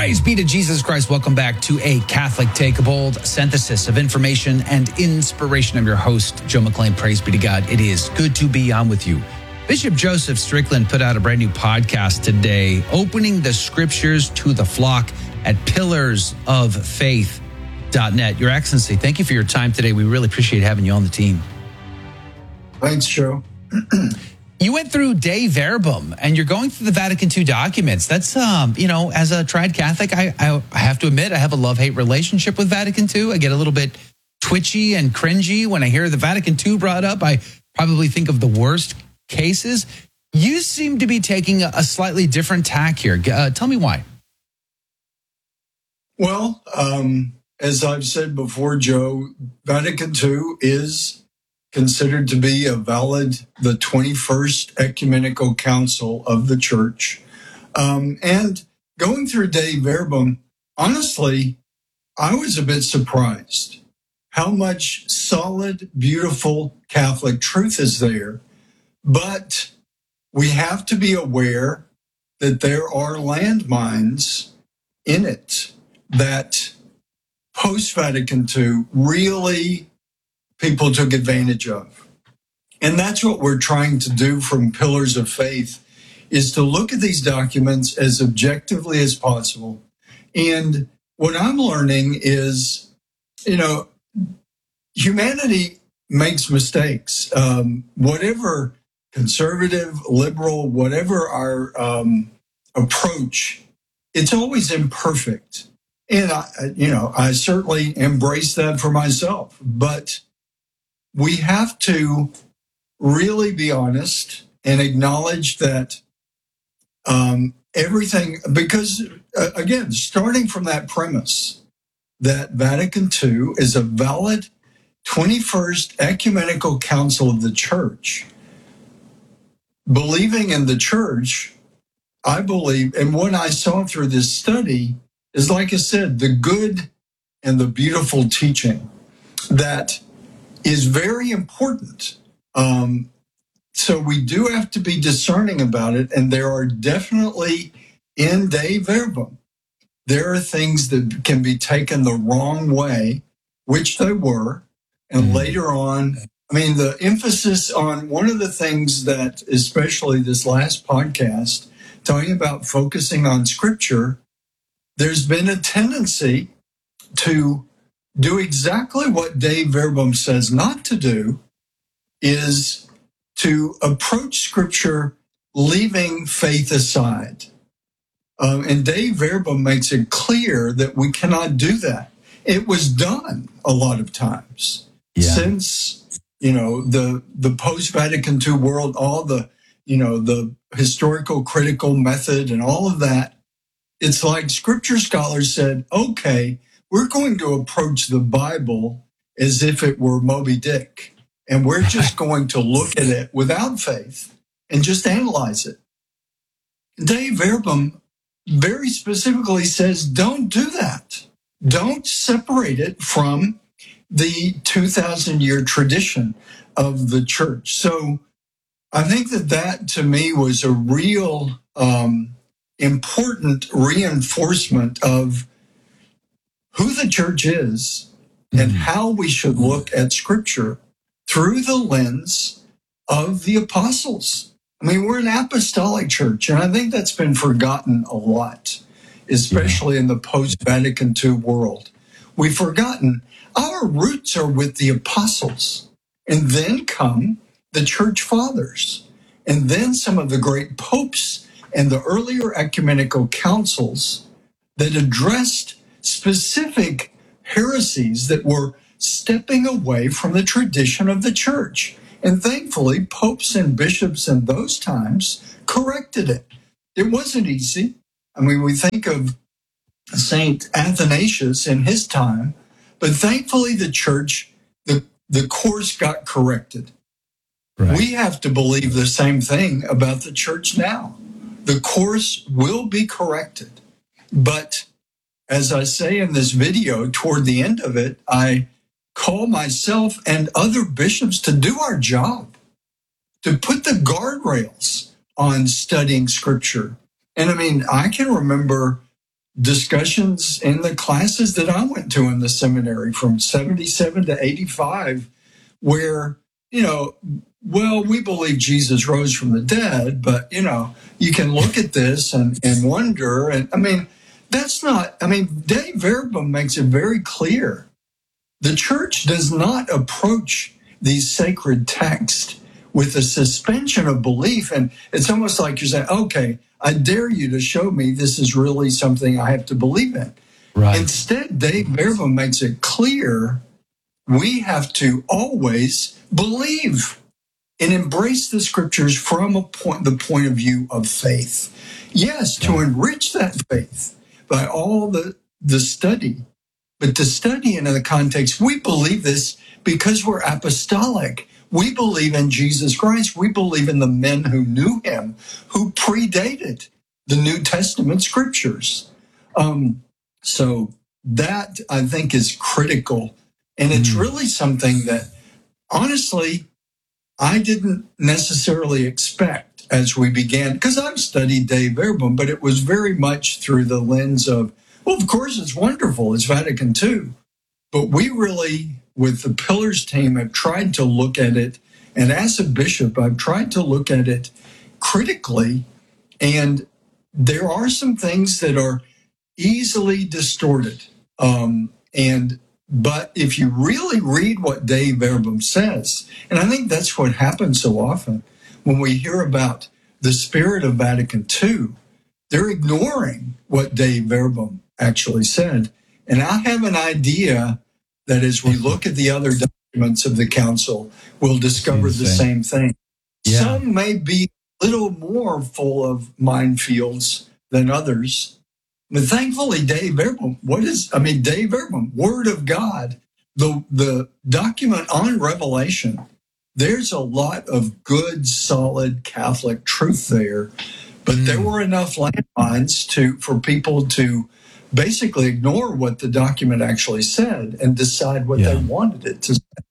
Praise be to Jesus Christ. Welcome back to A Catholic Take, a bold synthesis of information and inspiration. I'm your host, Joe McClain. Praise be to God. It is good to be on with you. Bishop Joseph Strickland put out a brand new podcast today, Opening the Scriptures to the Flock at pillarsoffaith.net. Your Excellency, thank you for your time today. We really appreciate having you on the team. Thanks, Joe. You went through Dei Verbum, and you're going through the Vatican II documents. That's, as a tried Catholic, I have to admit, I have a love-hate relationship with Vatican II. I get a little bit twitchy and cringy when I hear the Vatican II brought up. I probably think of the worst cases. You seem to be taking a slightly different tack here. Tell me why. Well, as I've said before, Joe, Vatican II is considered to be the 21st Ecumenical Council of the Church. And going through Dei Verbum, honestly, I was a bit surprised how much solid, beautiful Catholic truth is there. But we have to be aware that there are landmines in it that post-Vatican II really people took advantage of. And that's what we're trying to do from Pillars of Faith, is to look at these documents as objectively as possible. And what I'm learning is, humanity makes mistakes. Whatever conservative, liberal, whatever our approach, it's always imperfect. And I certainly embrace that for myself. But we have to really be honest and acknowledge that everything, because again, starting from that premise that Vatican II is a valid 21st Ecumenical Council of the Church, believing in the Church, I believe, and what I saw through this study is, like I said, the good and the beautiful teaching that is very important. So we do have to be discerning about it, and there are definitely in Dei Verbum, there are things that can be taken the wrong way, which they were, and later on, the emphasis on one of the things that, especially this last podcast, talking about focusing on Scripture, there's been a tendency to do exactly what Dei Verbum says not to do, is to approach Scripture leaving faith aside. And Dei Verbum makes it clear that we cannot do that. It was done a lot of times since, the post-Vatican II world, all the historical critical method and all of that. It's like Scripture scholars said, okay, we're going to approach the Bible as if it were Moby Dick, and we're just going to look at it without faith and just analyze it. Dei Verbum very specifically says, don't do that. Don't separate it from the 2,000-year tradition of the Church. So I think that to me was a real important reinforcement of who the Church is and how we should look at Scripture through the lens of the apostles. We're an apostolic church, and I think that's been forgotten a lot, especially in the post-Vatican II world. We've forgotten our roots are with the apostles, and then come the church fathers, and then some of the great popes and the earlier ecumenical councils that addressed specific heresies that were stepping away from the tradition of the church. And thankfully, popes and bishops in those times corrected it. It wasn't easy. We think of Saint Athanasius in his time, but thankfully the church, the course got corrected. Right. We have to believe the same thing about the church now. The course will be corrected. But as I say in this video, toward the end of it, I call myself and other bishops to do our job, to put the guardrails on studying Scripture. And I can remember discussions in the classes that I went to in the seminary from 77 to 85 where, well, we believe Jesus rose from the dead, but, you can look at this and wonder. And Dave Verboom makes it very clear. The church does not approach these sacred texts with a suspension of belief. And it's almost like you're saying, okay, I dare you to show me this is really something I have to believe in. Right. Instead, Dave Verboom makes it clear we have to always believe and embrace the scriptures from the point of view of faith. Yes, to enrich that faith by all the study, but to study in the context, we believe this because we're apostolic. We believe in Jesus Christ. We believe in the men who knew him, who predated the New Testament scriptures. So that, I think, is critical. And it's really something that, honestly, I didn't necessarily expect as we began, because I've studied Dave Verboom, but it was very much through the lens of, well, of course, it's wonderful. It's Vatican II. But we really, with the Pillars team, have tried to look at it. And as a bishop, I've tried to look at it critically. And there are some things that are easily distorted. But if you really read what Dave Verboom says, and I think that's what happens so often when we hear about the spirit of Vatican II, they're ignoring what Dave Verboom actually said. And I have an idea that as we look at the other documents of the council, we'll discover the same thing. Yeah. Some may be a little more full of minefields than others. But thankfully, Dave Verboom, Dave Verboom, Word of God, the document on Revelation, there's a lot of good, solid Catholic truth there. But there were enough landmines for people to basically ignore what the document actually said and decide what they wanted it to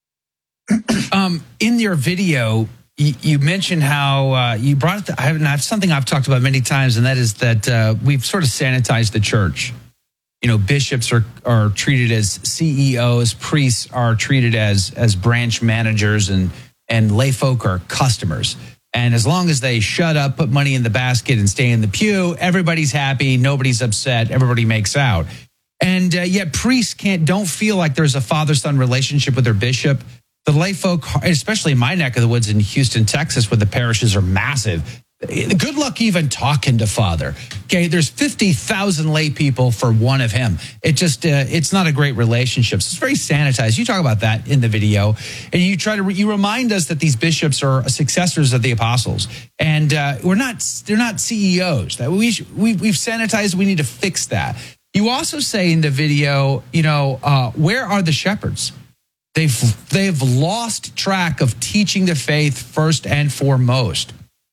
say. In your video, you mentioned how you brought it something I've talked about many times, and that is that we've sort of sanitized the church. Bishops are treated as CEOs, priests are treated as branch managers, and lay folk are customers. And as long as they shut up, put money in the basket, and stay in the pew, everybody's happy, nobody's upset, everybody makes out. And yet priests don't feel like there's a father-son relationship with their bishop. The lay folk, especially in my neck of the woods in Houston, Texas, where the parishes are massive, good luck even talking to Father. Okay, there's 50,000 lay people for one of him. It's not a great relationship. So it's very sanitized. You talk about that in the video, and you remind us that these bishops are successors of the apostles, and they're not CEOs. That we've sanitized. We need to fix that. You also say in the video, where are the shepherds? They've lost track of teaching the faith first and foremost.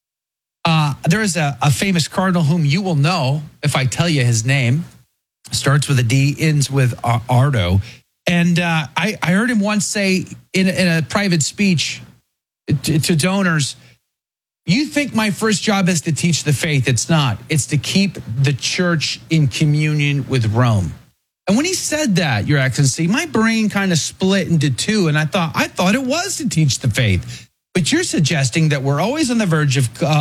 There is a famous cardinal whom you will know if I tell you his name. Starts with a D, ends with Ardo. And I heard him once say in a private speech to donors, you think my first job is to teach the faith. It's not. It's to keep the church in communion with Rome. And when he said that, Your Excellency, my brain kind of split into two, and I thought it was to teach the faith. But you're suggesting that we're always on the verge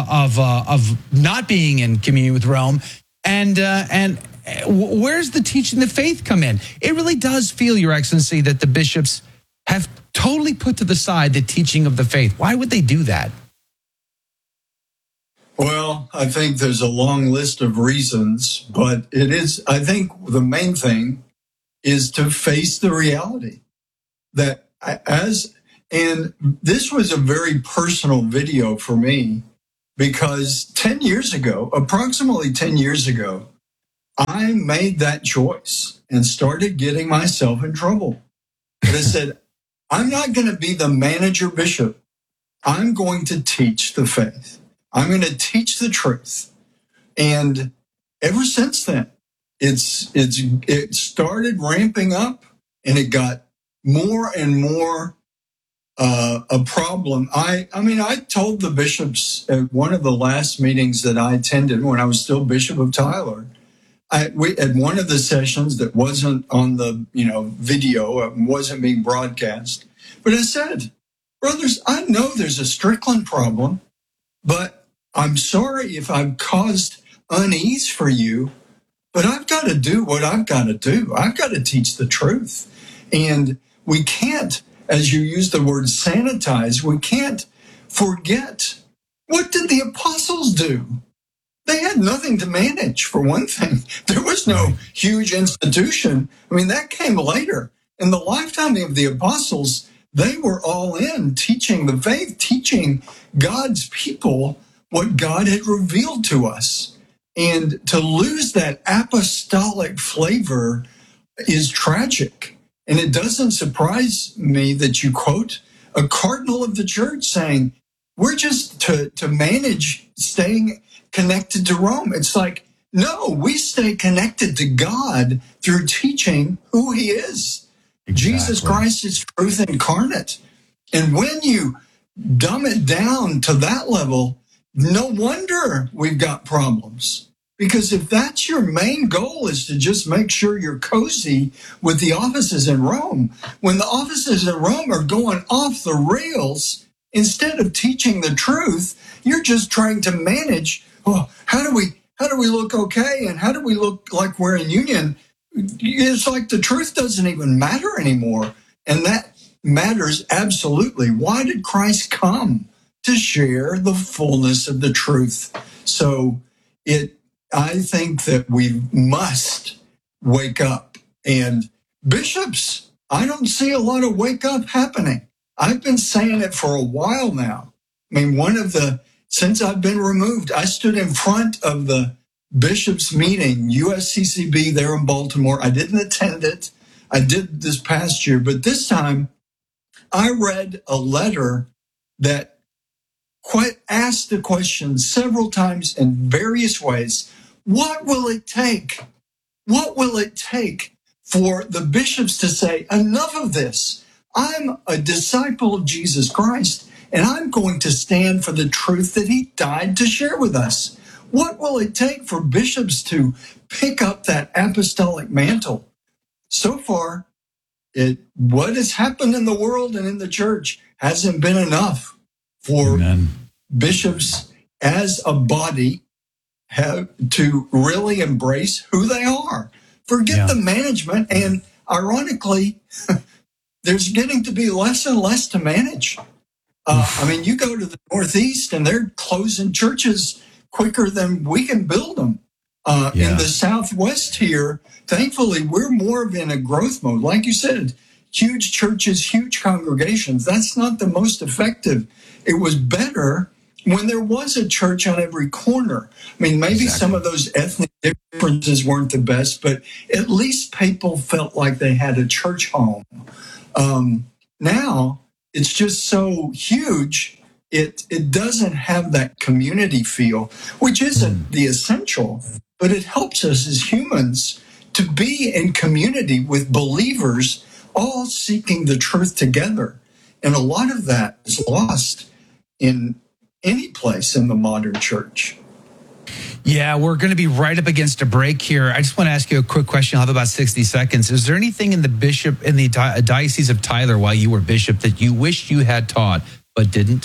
of not being in communion with Rome, and where's the teaching the faith come in? It really does feel, Your Excellency, that the bishops have totally put to the side the teaching of the faith. Why would they do that? Well, I think there's a long list of reasons, but I think the main thing is to face the reality that and this was a very personal video for me because approximately 10 years ago, I made that choice and started getting myself in trouble. But I said, I'm not going to be the manager bishop. I'm going to teach the faith. I'm going to teach the truth. And ever since then, it started ramping up, and it got more and more a problem. I told the bishops at one of the last meetings that I attended when I was still Bishop of Tyler, at one of the sessions that wasn't on the video, wasn't being broadcast, but I said, brothers, I know there's a Strickland problem, but I'm sorry if I've caused unease for you, but I've got to do what I've got to do. I've got to teach the truth. And we can't, as you use the word sanitize, we can't forget, what did the apostles do? They had nothing to manage, for one thing. There was no huge institution. I mean, that came later. In the lifetime of the apostles, they were all in teaching the faith, teaching God's people what God had revealed to us. And to lose that apostolic flavor is tragic. And it doesn't surprise me that you quote a cardinal of the church saying, we're just to manage staying connected to Rome. It's like, no, we stay connected to God through teaching who he is. Exactly. Jesus Christ is truth incarnate. And when you dumb it down to that level, no wonder we've got problems. Because if that's your main goal, is to just make sure you're cozy with the offices in Rome, when the offices in Rome are going off the rails, instead of teaching the truth, you're just trying to manage, how do we look okay, and how do we look like we're in union? It's like the truth doesn't even matter anymore. And that matters absolutely. Why did Christ come? To share the fullness of the truth. So I think that we must wake up. And bishops, I don't see a lot of wake up happening. I've been saying it for a while now. I mean, since I've been removed, I stood in front of the bishops' meeting, USCCB there in Baltimore. I didn't attend it. I did this past year, but this time I read a letter that asked the question several times in various ways. What will it take? What will it take for the bishops to say, enough of this? I'm a disciple of Jesus Christ, and I'm going to stand for the truth that he died to share with us. What will it take for bishops to pick up that apostolic mantle? So far, what has happened in the world and in the church hasn't been enough for bishops as a body to really embrace who they are. Forget the management, and ironically, there's getting to be less and less to manage. You go to the Northeast and they're closing churches quicker than we can build them. In the Southwest here, thankfully, we're more of in a growth mode. Like you said, huge churches, huge congregations. That's not the most effective. It was better when there was a church on every corner. I mean, maybe some of those ethnic differences weren't the best, but at least people felt like they had a church home. Now, it's just so huge, it doesn't have that community feel, which isn't the essential, but it helps us as humans to be in community with believers all seeking the truth together. And a lot of that is lost in any place in the modern church. Yeah, we're going to be right up against a break here. I just want to ask you a quick question. I'll have about 60 seconds. Is there anything in the Diocese of Tyler while you were bishop that you wished you had taught but didn't?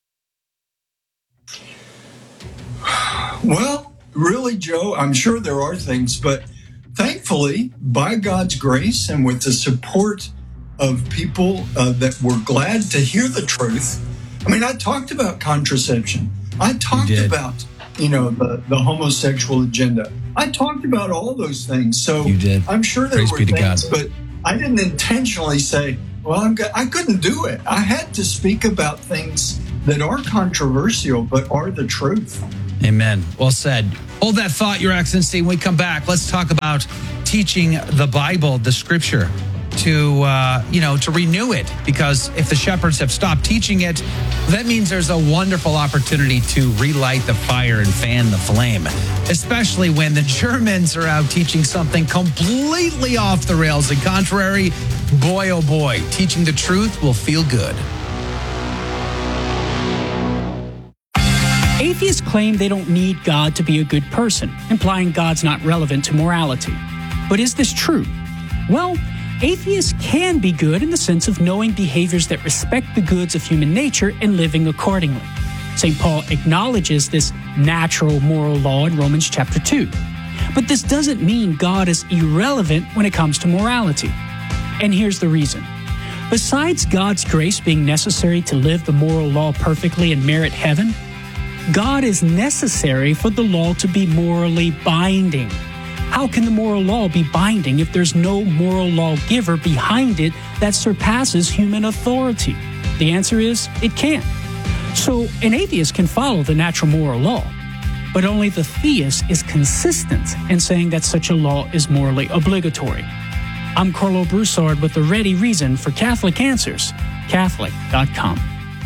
Well, really, Joe, I'm sure there are things, but thankfully, by God's grace and with the support of people that were glad to hear the truth. I mean, I talked about contraception. I talked about, the homosexual agenda. I talked about all those things. So you did. I'm sure there were things, but I didn't intentionally say, I couldn't do it. I had to speak about things that are controversial, but are the truth. Amen. Well said. Hold that thought, Your Excellency. When we come back, let's talk about teaching the Bible, the Scripture, to renew it. Because if the shepherds have stopped teaching it, that means there's a wonderful opportunity to relight the fire and fan the flame, especially when the Germans are out teaching something completely off the rails and contrary. Boy, oh boy, teaching the truth will feel good. Atheists claim they don't need God to be a good person, implying God's not relevant to morality. But is this true? Well, atheists can be good in the sense of knowing behaviors that respect the goods of human nature and living accordingly. St. Paul acknowledges this natural moral law in Romans chapter 2. But this doesn't mean God is irrelevant when it comes to morality. And here's the reason. Besides God's grace being necessary to live the moral law perfectly and merit heaven, God is necessary for the law to be morally binding. How can the moral law be binding if there's no moral lawgiver behind it that surpasses human authority? The answer is, it can't. So an atheist can follow the natural moral law, but only the theist is consistent in saying that such a law is morally obligatory. I'm Carlo Broussard with the ready reason for Catholic Answers, Catholic.com.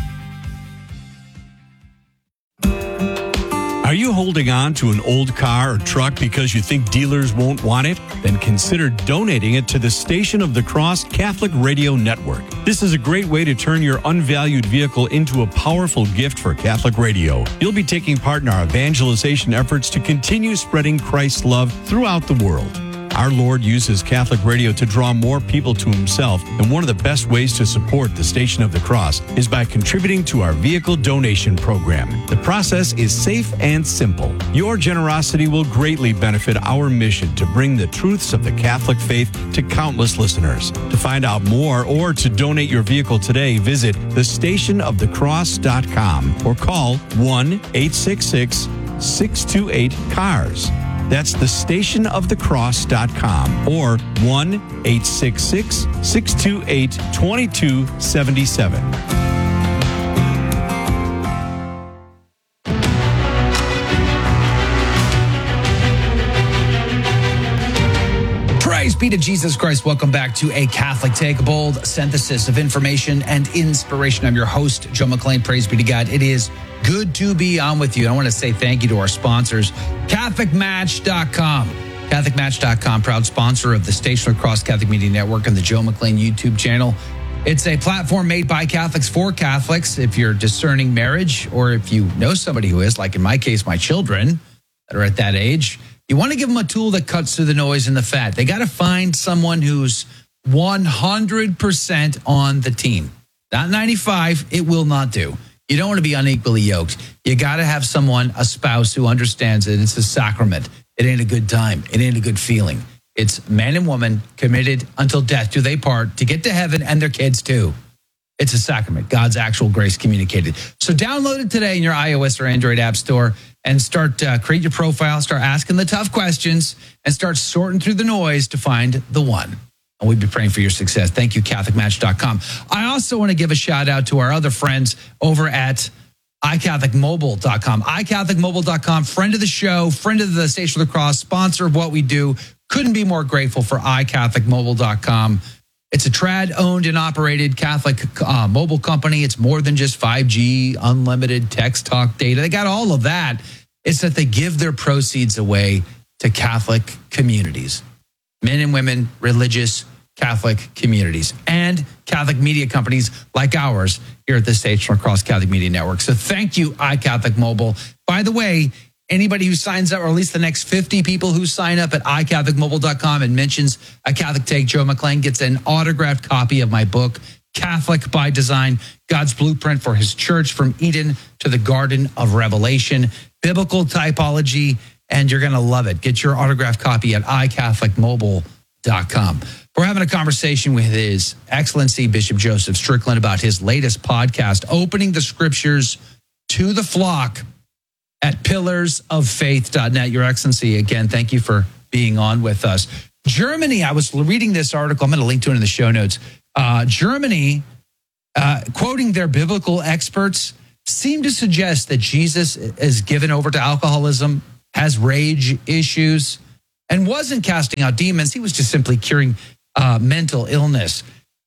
Are you holding on to an old car or truck because you think dealers won't want it? Then consider donating it to the Station of the Cross Catholic Radio Network. This is a great way to turn your unvalued vehicle into a powerful gift for Catholic radio. You'll be taking part in our evangelization efforts to continue spreading Christ's love throughout the world. Our Lord uses Catholic radio to draw more people to himself, and one of the best ways to support the Station of the Cross is by contributing to our vehicle donation program. The process is safe and simple. Your generosity will greatly benefit our mission to bring the truths of the Catholic faith to countless listeners. To find out more or to donate your vehicle today, visit thestationofthecross.com or call 1-866-628-CARS. That's thestationofthecross.com or 1-866-628-2277. Praise be to Jesus Christ. Welcome back to A Catholic Take, a bold synthesis of information and inspiration. I'm your host, Joe McClain. Praise be to God. It is good to be on with you. I want to say thank you to our sponsors, CatholicMatch.com. CatholicMatch.com, proud sponsor of the Station of the Cross Catholic Media Network and the Joe McClain YouTube channel. It's a platform made by Catholics for Catholics. If you're discerning marriage, or if you know somebody who is, like in my case, my children that are at that age, you want to give them a tool that cuts through the noise and the fat. They got to find someone who's 100% on the team. Not 95, it will not do. You don't want to be unequally yoked. You got to have someone, a spouse, who understands that it's a sacrament. It ain't a good time. It ain't a good feeling. It's man and woman committed until death do they part to get to heaven, and their kids too. It's a sacrament, God's actual grace communicated. So download it today in your iOS or Android app store and start create your profile, start asking the tough questions, and start sorting through the noise to find the one. And we'll be praying for your success. Thank you, CatholicMatch.com. I also want to give a shout out to our other friends over at iCatholicMobile.com. iCatholicMobile.com, friend of the show, friend of the Station of the Cross, sponsor of what we do. Couldn't be more grateful for iCatholicMobile.com. It's a trad-owned and operated Catholic mobile company. It's more than just 5G, unlimited text talk data. They got all of that. It's that they give their proceeds away to Catholic communities, men and women, religious Catholic communities, and Catholic media companies like ours here at the Station of the Cross Catholic Media Network. So thank you, iCatholic Mobile. By the way, anybody who signs up, or at least the next 50 people who sign up at iCatholicMobile.com and mentions A Catholic Take, Joe McClain, gets an autographed copy of my book, Catholic by Design, God's Blueprint for His Church from Eden to the Garden of Revelation, biblical typology, and you're going to love it. Get your autographed copy at iCatholicMobile.com. We're having a conversation with His Excellency Bishop Joseph Strickland about his latest podcast, Opening the Scriptures to the Flock, at pillarsoffaith.net. Your Excellency, again, thank you for being on with us. Germany, I was reading this article. I'm going to link to it in the show notes. Germany, quoting their biblical experts, seem to suggest that Jesus is given over to alcoholism, has rage issues, and wasn't casting out demons. He was just simply curing mental illness.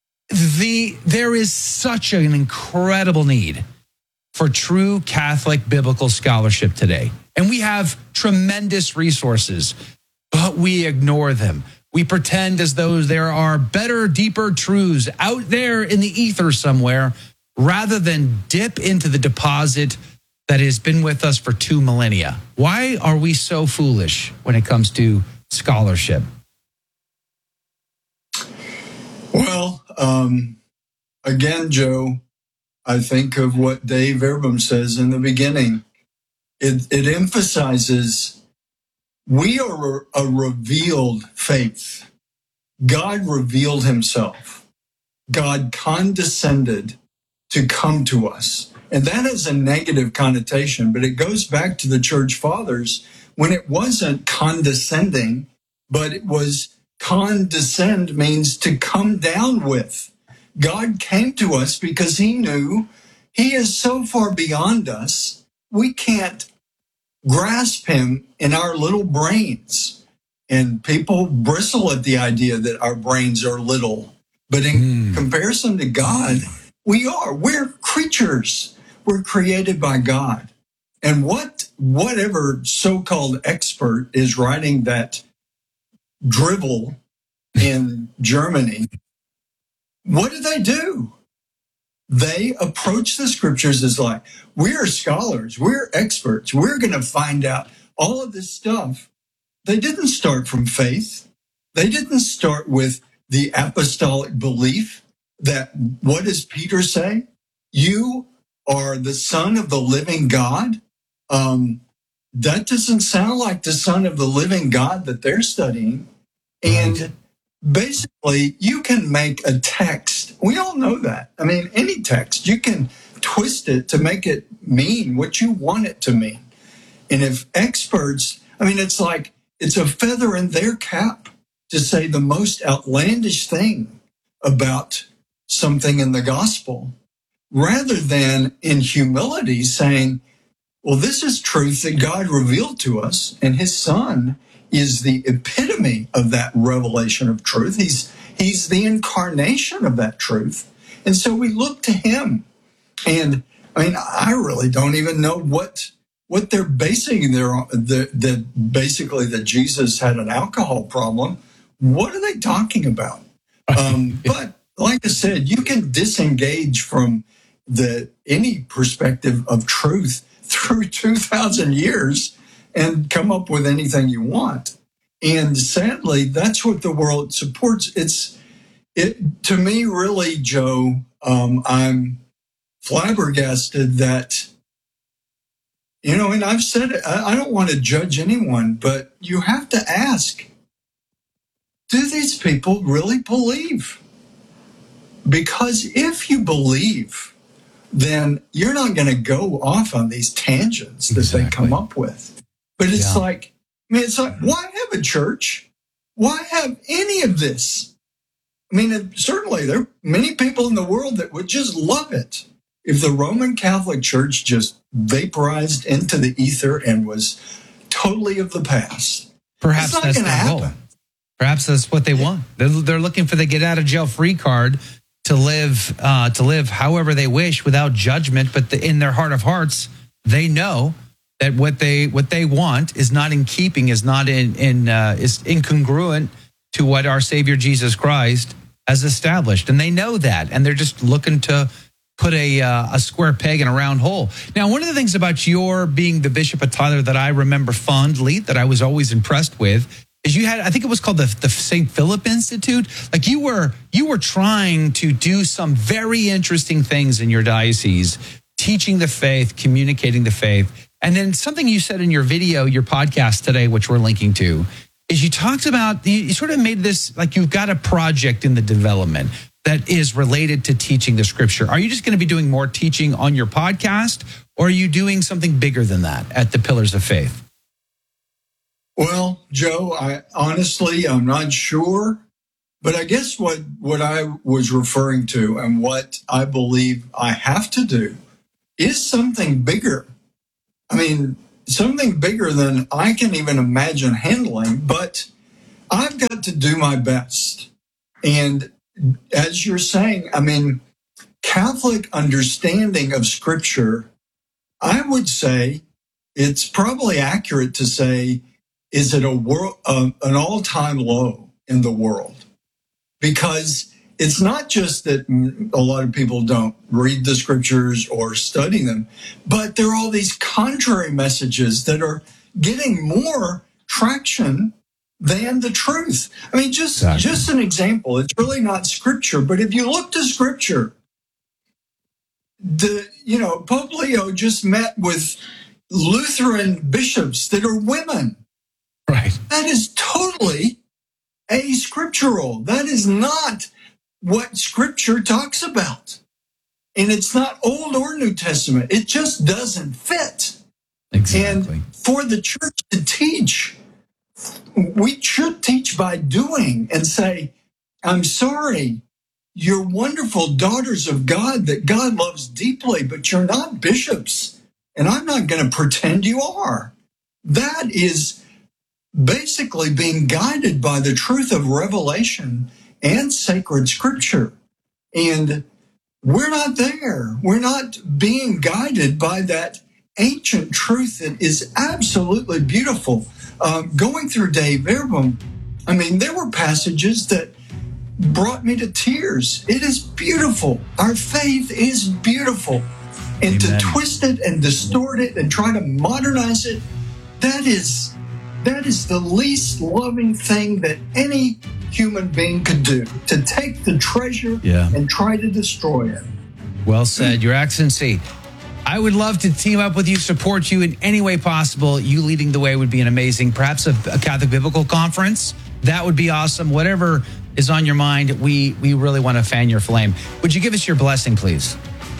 There is such an incredible need for true Catholic biblical scholarship today. And we have tremendous resources, but we ignore them. We pretend as though there are better, deeper truths out there in the ether somewhere, rather than dip into the deposit that has been with us for 2 millennia? Why are we so foolish when it comes to scholarship? Well, again, Joe, I think of what Dave Verbum says in the beginning. It emphasizes we are a revealed faith. God revealed himself. God condescended to come to us. And that has a negative connotation, but it goes back to the church fathers when it wasn't condescending, but it was condescend means to come down with. God came to us because he knew he is so far beyond us, we can't grasp him in our little brains. And people bristle at the idea that our brains are little. But in comparison to God, we're creatures. We're created by God. And whatever so-called expert is writing that drivel in Germany, what do? They approach the scriptures as like, we're scholars, we're experts, we're going to find out all of this stuff. They didn't start from faith. They didn't start with the apostolic belief that, what does Peter say? You are the Son of the living God. That doesn't sound like the Son of the living God that they're studying. And basically, you can make a text. We all know that. I mean, any text, you can twist it to make it mean what you want it to mean. And if experts, I mean, it's like, it's a feather in their cap to say the most outlandish thing about something in the gospel, rather than in humility saying, well, this is truth that God revealed to us, and his Son is the epitome of that revelation of truth. He's the incarnation of that truth. And so we look to him. And I mean, I really don't even know what they're basing their on, basically that Jesus had an alcohol problem. What are they talking about? But like I said, you can disengage from any perspective of truth through 2,000 years and come up with anything you want. And sadly, that's what the world supports. To me, really, Joe, I'm flabbergasted that, and I've said it, I don't want to judge anyone, but you have to ask, do these people really believe? Because if you believe, then you're not going to go off on these tangents that they come up with. But it's like, why have a church? Why have any of this? I mean, certainly there are many people in the world that would just love it if the Roman Catholic Church just vaporized into the ether and was totally of the past. Perhaps that's their goal. Perhaps that's what they want. They're looking for the get out of jail free card to live however they wish without judgment. But in their heart of hearts, they know that what they want is not in keeping, is not is incongruent to what our Savior Jesus Christ has established, and they know that, and they're just looking to put a square peg in a round hole. Now, one of the things about your being the Bishop of Tyler that I remember fondly, that I was always impressed with, is you had, I think it was called the St. Philip Institute. Like you were trying to do some very interesting things in your diocese, teaching the faith, communicating the faith. And then something you said in your video, your podcast today, which we're linking to, is you talked about, you sort of made this, like you've got a project in the development that is related to teaching the scripture. Are you just going to be doing more teaching on your podcast, or are you doing something bigger than that at the Pillars of Faith? Well, Joe, I'm not sure, but I guess what I was referring to and what I believe I have to do is something bigger. I mean, something bigger than I can even imagine handling, but I've got to do my best. And as you're saying, I mean, Catholic understanding of Scripture, I would say it's probably accurate to say, is it an all-time low in the world? Because it's not just that a lot of people don't read the scriptures or study them, but there are all these contrary messages that are getting more traction than the truth. I mean, just an example. It's really not scripture, but if you look to scripture, Pope Leo just met with Lutheran bishops that are women. Right. That is totally ascriptural. That is not what scripture talks about. And it's not Old or New Testament. It just doesn't fit. Exactly. And for the church to teach, we should teach by doing and say, I'm sorry, you're wonderful daughters of God that God loves deeply, but you're not bishops. And I'm not going to pretend you are. That is basically being guided by the truth of revelation and sacred scripture. And we're not there. We're not being guided by that ancient truth that is absolutely beautiful. Going through Dei Verbum, I mean, there were passages that brought me to tears. It is beautiful. Our faith is beautiful. And Amen. to twist it and distort it and try to modernize it, that is the least loving thing that any human being could do, to take the treasure and try to destroy it. Well said, Your Excellency. I would love to team up with you, support you in any way possible. You leading the way would be an amazing, perhaps a Catholic Biblical Conference. That would be awesome. Whatever is on your mind, we really want to fan your flame. Would you give us your blessing, please?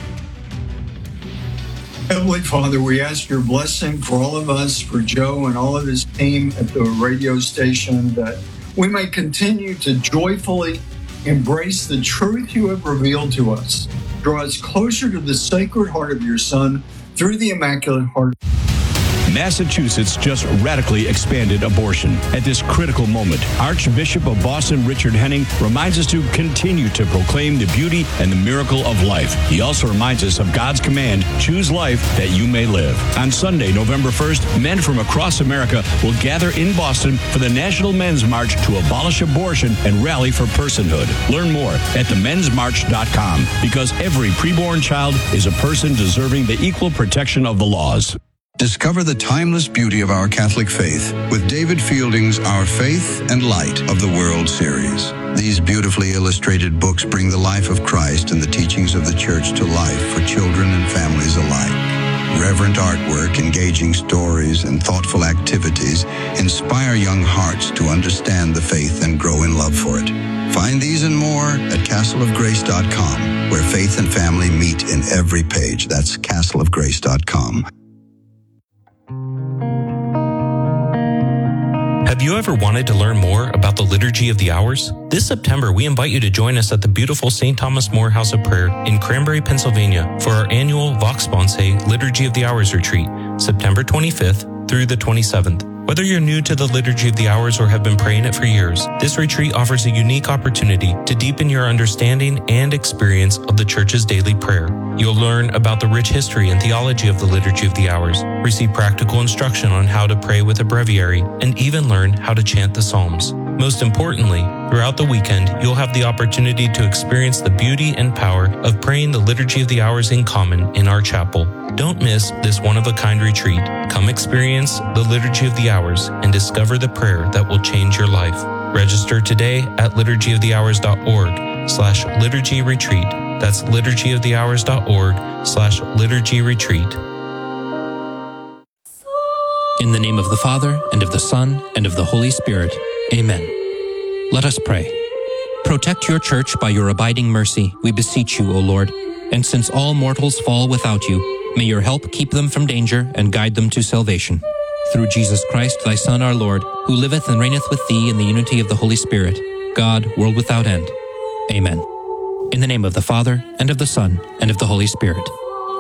Heavenly Father, we ask your blessing for all of us, for Joe and all of his team at the radio station, that we may continue to joyfully embrace the truth you have revealed to us. Draw us closer to the Sacred Heart of your Son through the Immaculate Heart. Massachusetts just radically expanded abortion. At this critical moment, Archbishop of Boston Richard Henning reminds us to continue to proclaim the beauty and the miracle of life. He also reminds us of God's command, choose life that you may live. On Sunday, November 1st, men from across America will gather in Boston for the National Men's March to abolish abortion and rally for personhood. Learn more at themensmarch.com, because every preborn child is a person deserving the equal protection of the laws. Discover the timeless beauty of our Catholic faith with David Fielding's Our Faith and Light of the World series. These beautifully illustrated books bring the life of Christ and the teachings of the Church to life for children and families alike. Reverent artwork, engaging stories, and thoughtful activities inspire young hearts to understand the faith and grow in love for it. Find these and more at castleofgrace.com, where faith and family meet in every page. That's castleofgrace.com. Have you ever wanted to learn more about the Liturgy of the Hours? This September, we invite you to join us at the beautiful St. Thomas More House of Prayer in Cranberry, Pennsylvania for our annual Vox Sponsae Liturgy of the Hours retreat, September 25th through the 27th. Whether you're new to the Liturgy of the Hours or have been praying it for years, this retreat offers a unique opportunity to deepen your understanding and experience of the Church's daily prayer. You'll learn about the rich history and theology of the Liturgy of the Hours, receive practical instruction on how to pray with a breviary, and even learn how to chant the Psalms. Most importantly, throughout the weekend, you'll have the opportunity to experience the beauty and power of praying the Liturgy of the Hours in common in our chapel. Don't miss this one-of-a-kind retreat. Come experience the Liturgy of the Hours and discover the prayer that will change your life. Register today at liturgyofthehours.org/liturgy retreat. That's liturgyofthehours.org/liturgy retreat. In the name of the Father, and of the Son, and of the Holy Spirit. Amen. Let us pray. Protect your church by your abiding mercy, we beseech you, O Lord. And since all mortals fall without you, may your help keep them from danger and guide them to salvation. Through Jesus Christ, thy Son, our Lord, who liveth and reigneth with thee in the unity of the Holy Spirit, God, world without end. Amen. In the name of the Father, and of the Son, and of the Holy Spirit.